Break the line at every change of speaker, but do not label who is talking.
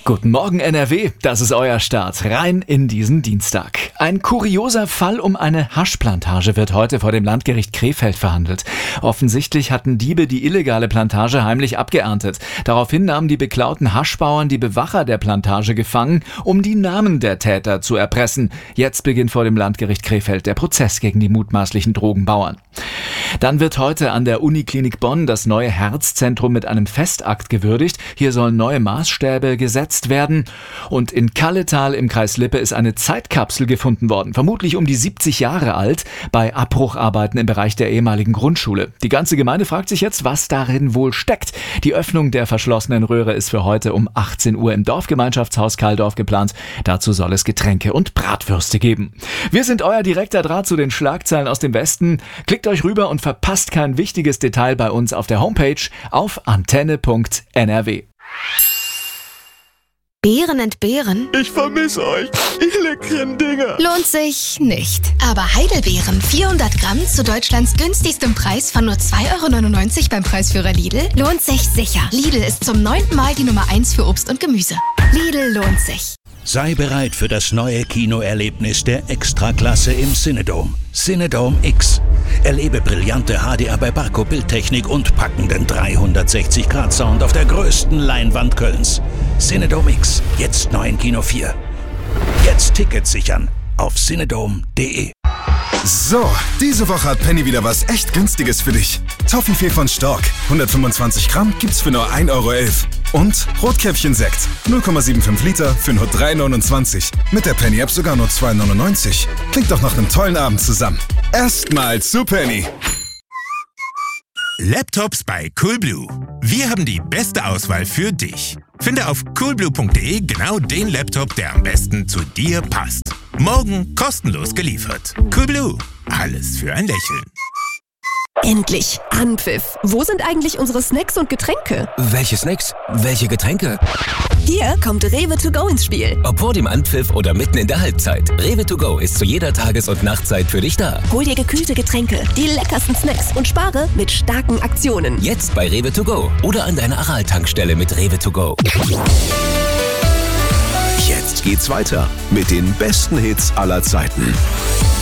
Guten Morgen NRW, das ist euer Start rein in diesen Dienstag. Ein kurioser Fall um eine Haschplantage wird heute vor dem Landgericht Krefeld verhandelt. Offensichtlich hatten Diebe die illegale Plantage heimlich abgeerntet. Daraufhin nahmen die beklauten Haschbauern die Bewacher der Plantage gefangen, um die Namen der Täter zu erpressen. Jetzt beginnt vor dem Landgericht Krefeld der Prozess gegen die mutmaßlichen Drogenbauern. Dann wird heute an der Uniklinik Bonn das neue Herzzentrum mit einem Festakt gewürdigt. Hier sollen neue Maßstäbe gesetzt werden. Und in Kalletal im Kreis Lippe ist eine Zeitkapsel gefunden worden, vermutlich um die 70 Jahre alt, bei Abbrucharbeiten im Bereich der ehemaligen Grundschule. Die ganze Gemeinde fragt sich jetzt, was darin wohl steckt. Die Öffnung der verschlossenen Röhre ist für heute um 18 Uhr im Dorfgemeinschaftshaus Kahldorf geplant. Dazu soll es Getränke und Bratwürste geben. Wir sind euer direkter Draht zu den Schlagzeilen aus dem Westen. Klickt euch rüber und verpasst kein wichtiges Detail bei uns auf der Homepage auf antenne.nrw.
Beeren entbehren?
Ich vermisse euch, ihr leckeren Dinger.
Lohnt sich nicht. Aber Heidelbeeren, 400 Gramm zu Deutschlands günstigstem Preis von nur 2,99 € beim Preisführer Lidl, lohnt sich sicher. Lidl ist zum 9. Mal die Nummer 1 für Obst und Gemüse. Lidl lohnt sich.
Sei bereit für das neue Kinoerlebnis der Extraklasse im Cinedom. Cinedom X. Erlebe brillante HDR bei Barco-Bildtechnik und packenden 360-Grad-Sound auf der größten Leinwand Kölns. Cinedom X, jetzt neu in Kino 4. Jetzt Tickets sichern auf cinedom.de.
So, diese Woche hat Penny wieder was echt Günstiges für dich. Toffifee von Stork, 125 Gramm gibt's für nur 1,11 € Und Rotkäppchen-Sekt, 0,75 Liter für nur 3,29 €. Mit der Penny-App sogar nur 2,99 €. Klingt doch nach einem tollen Abend zusammen. Erstmal zu Penny.
Laptops bei Coolblue. Wir haben die beste Auswahl für dich. Finde auf coolblue.de genau den Laptop, der am besten zu dir passt. Morgen kostenlos geliefert. Coolblue. Alles für ein Lächeln.
Endlich! Anpfiff! Wo sind eigentlich unsere Snacks und Getränke?
Welche Snacks? Welche Getränke?
Hier kommt Rewe to go ins Spiel.
Ob vor dem Anpfiff oder mitten in der Halbzeit. Rewe to go ist zu jeder Tages- und Nachtzeit für dich da.
Hol dir gekühlte Getränke, die leckersten Snacks und spare mit starken Aktionen.
Jetzt bei Rewe to go oder an deiner Aral-Tankstelle mit Rewe to go.
Jetzt geht's weiter mit den besten Hits aller Zeiten.